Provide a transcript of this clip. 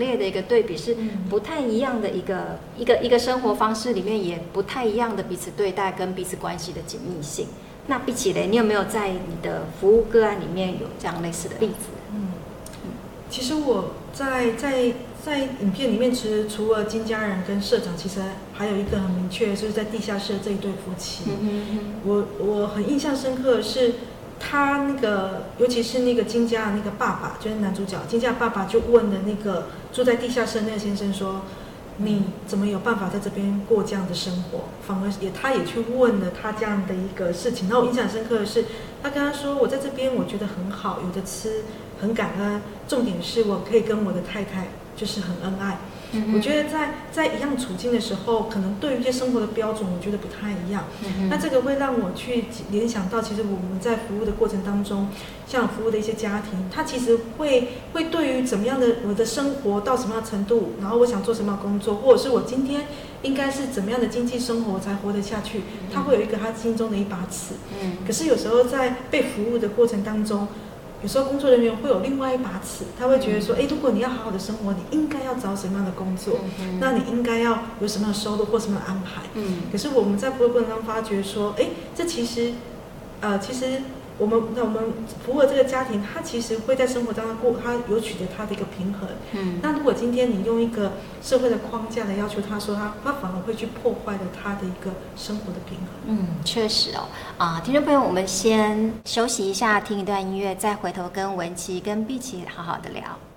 烈的一个对比，是不太一样的一个生活方式里面，也不太一样的彼此对待跟彼此关系的紧密性。那比起来，你有没有在你的服务个案里面有这样类似的例子？ 其实我在影片里面，其实除了金家人跟社长，其实还有一个很明确，就是在地下室这一对夫妻。我很印象深刻的是，他那个尤其是那个金家的那个爸爸，就是男主角金家爸爸就问了那个住在地下室的那个先生说，你怎么有办法在这边过这样的生活？反而他也去问了他这样的一个事情。然后我印象深刻的是，他跟他说，我在这边我觉得很好，有的吃，很感恩，重点是我可以跟我的太太就是很恩爱。我觉得在一样处境的时候，可能对于一些生活的标准，我觉得不太一样。那这个会让我去联想到，其实我们在服务的过程当中，像服务的一些家庭，他其实会对于怎么样的我的生活到什么样的程度，然后我想做什么样的工作，或者是我今天应该是怎么样的经济生活才活得下去，他会有一个他心中的一把尺。可是有时候在被服务的过程当中，有时候工作人员会有另外一把尺，他会觉得说，如果你要好好的生活，你应该要找什么样的工作，那你应该要有什么样的收入或什么样的安排。可是我们在服务过程中发觉说，这其实我们服务的这个家庭，他其实会在生活当中他有取得他的一个平衡。那如果今天你用一个社会的框架来要求他说他反而会去破坏了他的一个生活的平衡。 确实听众朋友，我们先休息一下，听一段音乐，再回头跟文琪跟碧琪好好的聊。